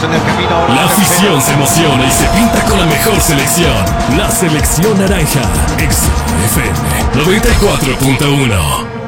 en el camino ahora. La afición se emociona y se pinta con la mejor selección. La selección naranja. XFM 94.1.